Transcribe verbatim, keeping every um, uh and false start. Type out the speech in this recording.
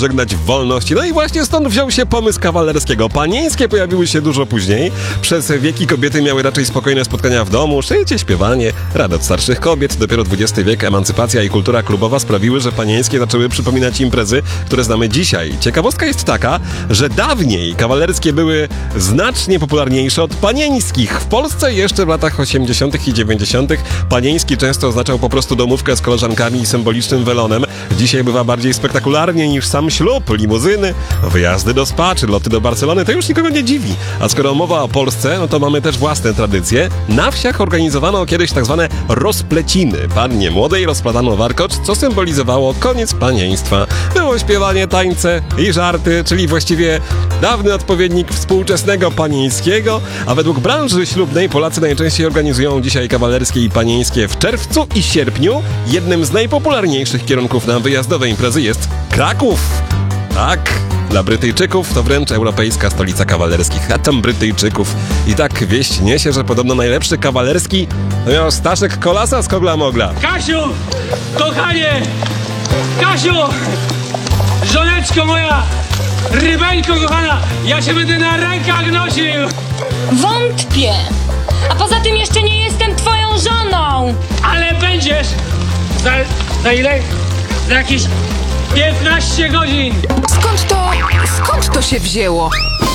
pożegnać w wolności. No i właśnie stąd wziął się pomysł kawalerskiego. Panieńskie pojawiły się dużo później. Przez wieki kobiety miały raczej spokojne spotkania w domu, szycie, śpiewanie, rada od starszych kobiet. Dopiero dwudziesty wiek, emancypacja i kultura klubowa sprawiły, że panieńskie zaczęły przypominać imprezy, które znamy dzisiaj. Ciekawostka jest taka, że dawniej kawalerskie były znacznie popularniejsze od panieńskich. W Polsce jeszcze w latach osiemdziesiątych i dziewięćdziesiątych panieński często oznaczał po prostu domówkę z koleżankami i symbolicznym welonem. Dzisiaj bywa bardziej spektakularnie niż sam ślub, limuzyny, wyjazdy do spa czy loty do Barcelony. To już nikogo nie dziwi. A skoro mowa o Polsce, no to mamy też własne tradycje. Na wsiach organizowano kiedyś tak zwane rozpleciny. Pannie młodej rozplatano warkocz, co symbolizowało koniec panieństwa. Było śpiewanie, tańce i żarty, czyli właściwie dawny odpowiednik współczesnego panieńskiego, a według branży ślubnej Polacy najczęściej organizują dzisiaj kawalerskie i panieńskie w czerwcu i sierpniu. Jednym z najpopularniejszych kierunków na wyjazdowe imprezy jest Kraków. Tak, dla Brytyjczyków to wręcz europejska stolica kawalerskich, a tam Brytyjczyków. I tak wieść niesie, że podobno najlepszy kawalerski to miał Staszek Kolasa z Kogla Mogla. Kasiu! Kochanie! Kasiu! Żoneczko moja! Rybeńko kochana! Ja się będę na rękach nosił! Wątpię. A poza tym jeszcze nie jestem twoją żoną. Ale będziesz! Za, za ile? Za jakieś piętnaście godzin! Skąd to, skąd to się wzięło?